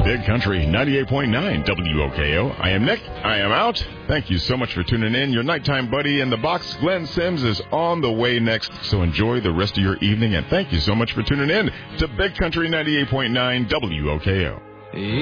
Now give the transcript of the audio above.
Big Country 98.9 WOKO. I am Nick. I am out. Thank you so much for tuning in. Your nighttime buddy in the box, Glenn Sims, is on the way next. So enjoy the rest of your evening, and thank you so much for tuning in to Big Country 98.9 WOKO.